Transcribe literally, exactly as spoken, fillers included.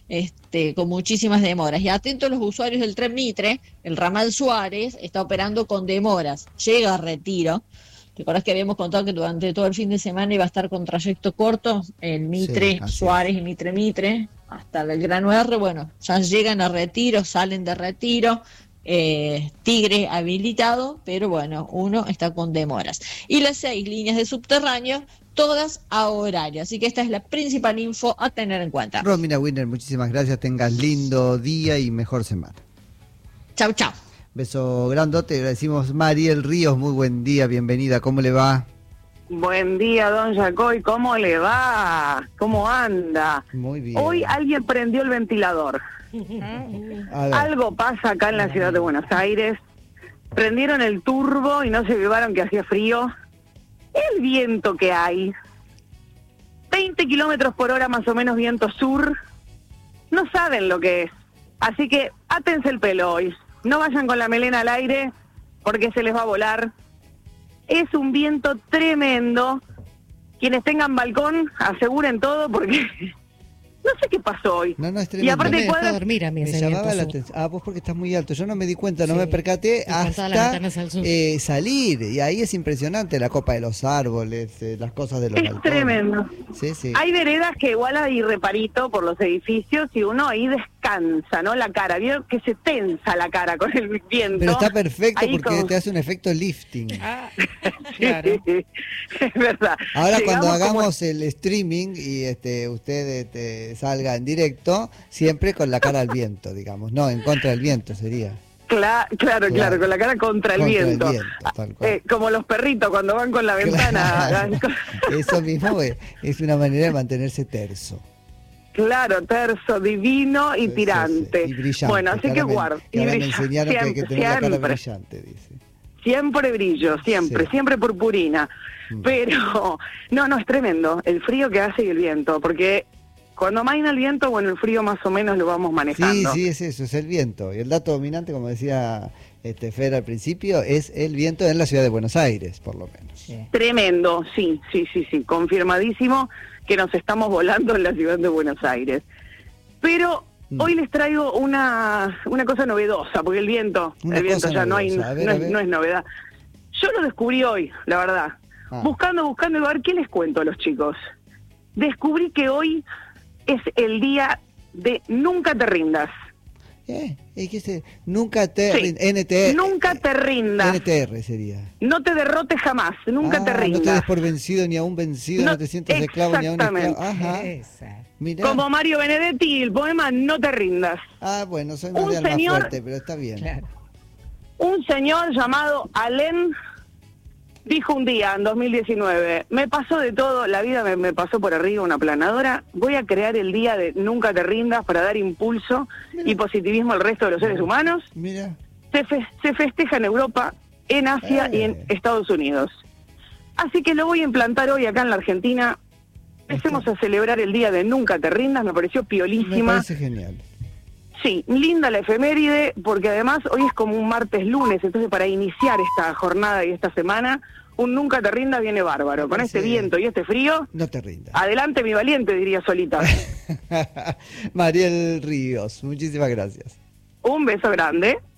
este, con muchísimas demoras. Y atentos los usuarios del tren Mitre, el ramal Suárez está operando con demoras. Llega a Retiro. ¿Te acordás que habíamos contado que durante todo el fin de semana iba a estar con trayecto corto el Mitre Sí, Suárez y Mitre Mitre hasta el Grano R? Bueno, ya llegan a Retiro, salen de Retiro. Eh, Tigre habilitado, pero bueno, uno está con demoras. Y las seis líneas de subterráneo, todas a horario. Así que esta es la principal info a tener en cuenta. Romina Winner, muchísimas gracias. Tengas lindo día y mejor semana. Chau, chau. Beso grandote. Le decimos Mariel Ríos, muy buen día, bienvenida. ¿Cómo le va? Buen día, don Jacoy, ¿cómo le va? ¿Cómo anda? Muy bien. Hoy alguien prendió el ventilador. A ver. Algo pasa acá en la ciudad de Buenos Aires. Prendieron el turbo y no se llevaron que hacía frío. El viento que hay, veinte kilómetros por hora más o menos viento sur, no saben lo que es. Así que átense el pelo hoy. No vayan con la melena al aire porque se les va a volar. Es un viento tremendo. Quienes tengan balcón, aseguren todo porque no sé qué pasó hoy. No, no, es Y tremendo. aparte No me dejó cuadra- dormir a mí Me ese llamaba viento la sur. atención. Ah, vos porque estás muy alto. Yo no me di cuenta, no Sí. me percaté Y con todas las hasta ventanas al sur. eh, salir. Y ahí es impresionante la copa de los árboles, eh, las cosas de los Es balcones. tremendo. Sí, sí. Hay veredas que igual hay reparito por los edificios y uno ahí descansa, ¿no? La cara, vieron que se tensa la cara con el viento. Pero está perfecto Ahí porque como- te hace un efecto lifting. Ah, claro. es verdad. Ahora Llegamos cuando como- hagamos el streaming y este usted este, salga en directo, siempre con la cara al viento, digamos. No, en contra del viento sería. Cla- claro, claro, Claro. con la cara contra el Contra el viento. viento, tal cual. Eh, como los perritos cuando van con la ventana. Claro. Eso mismo es, es una manera de mantenerse terso. Claro, terso, divino y Sí, sí, tirante. sí. Y brillante. Bueno, así que ahora me- guarda. que y ahora me brilla- enseñaron que hay que siempre, tener la cara siempre. brillante, dice. Siempre brillo, siempre, Sí. siempre purpurina. Mm. Pero, no, no, es tremendo el frío que hace y el viento, porque cuando amaina el viento, bueno, el frío más o menos lo vamos Sí, manejando. sí, es eso, es el viento. Y el dato dominante, como decía este Fer al principio, es el viento en la ciudad de Buenos Aires, por lo menos. Sí. Tremendo, sí, sí, sí, sí, confirmadísimo que nos estamos volando en la ciudad de Buenos Aires. Pero Mm. hoy les traigo una, una cosa novedosa, porque el viento, Una el viento cosa ya no, hay, novedosa. A ver, no, a es, ver. no es novedad. Yo lo descubrí hoy, la verdad. Ah. Buscando, buscando, y a ver qué les cuento a los chicos. Descubrí que hoy es el día de Nunca te rindas. Eh, es que se, nunca te... Sí. N T R, Nunca te rindas. N T R sería. No te derrotes jamás, nunca Ah, te no te des rindas. por vencido ni a un vencido, no, No, te sientas esclavo ni a un esclavo. exactamente. Ajá. Esa. Mirá. Como Mario Benedetti, el poema No te rindas. Ah, bueno, soy más Un de alma señor- fuerte, pero está bien. Claro. Un señor llamado Allen dijo un día, en dos mil diecinueve, me pasó de todo, la vida me, me pasó por arriba una planadora, voy a crear el día de Nunca te rindas para dar impulso y positivismo al resto de los seres humanos. Mira. Se, fe- se festeja en Europa, en Asia Eh. y en Estados Unidos. Así que lo voy a implantar hoy acá en la Argentina. Empecemos a celebrar el día de Nunca te rindas, me pareció Me piolísima. parece genial. Sí, linda la efeméride, porque además hoy es como un martes lunes, entonces para iniciar esta jornada y esta semana, un Nunca te rindas viene bárbaro. Con este Sí. viento y este frío, No te rindas. adelante mi valiente, diría Solita. Mariel Ríos, muchísimas gracias. Un beso grande.